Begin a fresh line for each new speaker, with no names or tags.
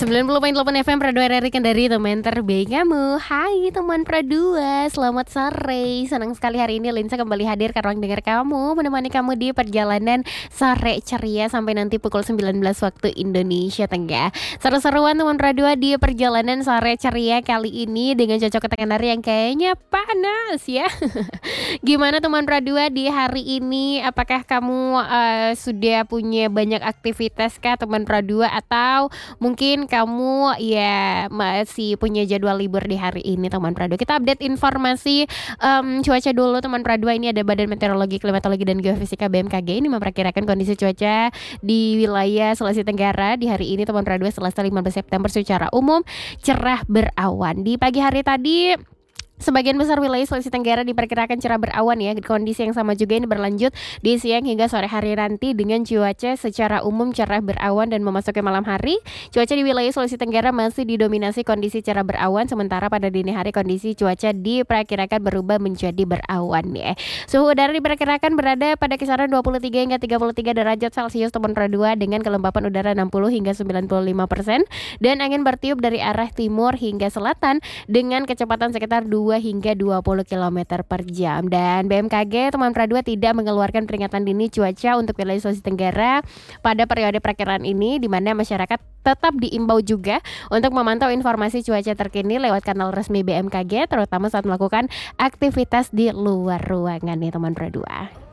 90,8 FM Pro 2 RRI Kendari, teman terbaik kamu. Hai teman Pro 2, selamat sore. Senang sekali hari ini Linsa kembali hadir ke ruang dengar kamu, menemani kamu di perjalanan sore ceria sampai nanti pukul 19 waktu Indonesia Tengah. Seru-seruan teman Pro 2 di perjalanan sore ceria kali ini dengan cocok Kendari yang kayaknya panas ya. Gimana teman Pro 2 di hari ini? Apakah kamu sudah punya banyak aktivitas kah teman Pro 2, atau mungkin kamu ya masih punya jadwal libur di hari ini teman Prado. Kita update informasi cuaca dulu teman Prado. Ini ada Badan Meteorologi, Klimatologi dan Geofisika BMKG ini memperkirakan kondisi cuaca di wilayah Sulawesi Tenggara di hari ini teman Prado Selasa 15 September secara umum cerah berawan. Di pagi hari tadi sebagian besar wilayah Sulawesi Tenggara diperkirakan cerah berawan ya. Kondisi yang sama juga ini berlanjut di siang hingga sore hari nanti dengan cuaca secara umum cerah berawan dan memasuki malam hari. Cuaca di wilayah Sulawesi Tenggara masih didominasi kondisi cerah berawan, sementara pada dini hari kondisi cuaca diperkirakan berubah menjadi berawan ya. Suhu udara diperkirakan berada pada kisaran 23 hingga 33 derajat Celcius teman Pro 2 dengan kelembapan udara 60 hingga 95% dan angin bertiup dari arah timur hingga selatan dengan kecepatan sekitar 2 hingga 20 km per jam. Dan BMKG teman Pro 2 tidak mengeluarkan peringatan dini cuaca untuk wilayah Sulawesi Tenggara pada periode perakiraan ini, di mana masyarakat tetap diimbau juga untuk memantau informasi cuaca terkini lewat kanal resmi BMKG, terutama saat melakukan aktivitas di luar ruangan nih teman Pro 2.